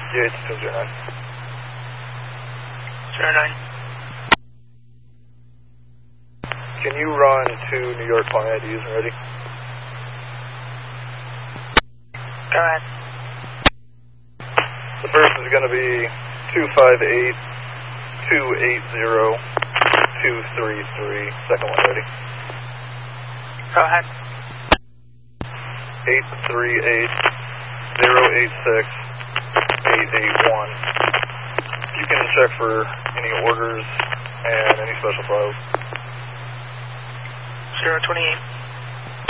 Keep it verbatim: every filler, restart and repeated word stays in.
Yeah, it's two zero nine. zero nine. Can you run two New York client I Ds already? Go ahead. The first is going to be two five eight, two eight zero, two three three. Second one ready. Go ahead. eight three eight, zero eight six, eight eight one. You can check for any orders and any special files. zero twenty-eight.